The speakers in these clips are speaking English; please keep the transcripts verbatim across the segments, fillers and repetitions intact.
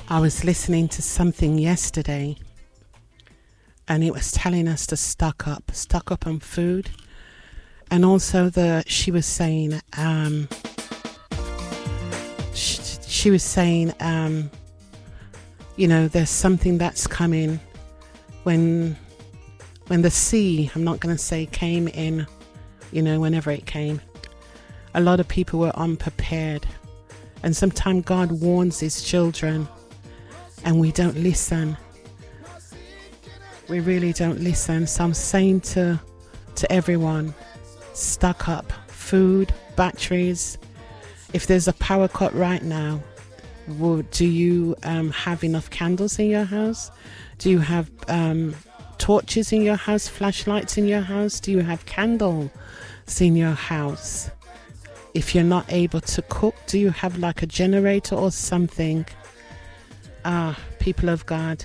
I was listening to something yesterday and it was telling us to stock up, stock up on food. And also the she was saying, um, she, she was saying, um, you know, there's something that's coming when, when the sea, I'm not going to say came in, you know, whenever it came, a lot of people were unprepared. And sometimes God warns his children and we don't listen. We really don't listen. So I'm saying to to everyone, stock up food, batteries. If there's a power cut right now, will, do you um, have enough candles in your house? Do you have um, torches in your house, flashlights in your house? Do you have candles in your house? If you're not able to cook, do you have like a generator or something? Ah, people of God.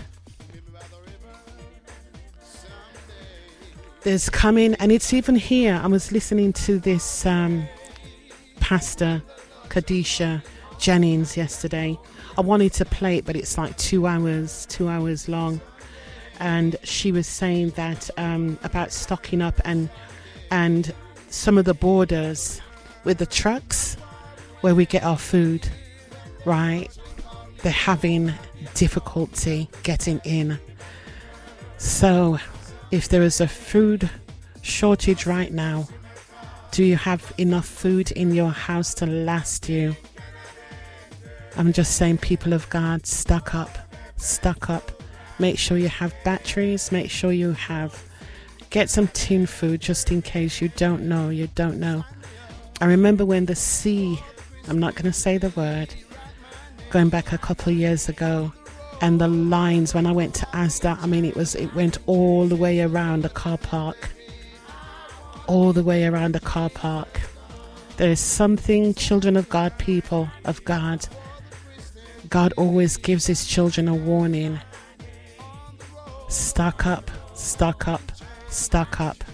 There's coming, and it's even here. I was listening to this um, Pastor Kadisha Jennings yesterday. I wanted to play it, but it's like two hours, two hours long. And she was saying that um, about stocking up and and some of the borders with the trucks where we get our food, right? They're having difficulty getting in. So if there is a food shortage right now, do you have enough food in your house to last you? I'm just saying, people of God, stock up, stock up. Make sure you have batteries, make sure you have, get some tin food just in case you don't know, you don't know. I remember when the sea, I'm not going to say the word, going back a couple of years ago, and the lines when I went to Asda, I mean, it was it went all the way around the car park, all the way around the car park. There is something, children of God, people of God, God always gives his children a warning. Stock up, stock up, stock up.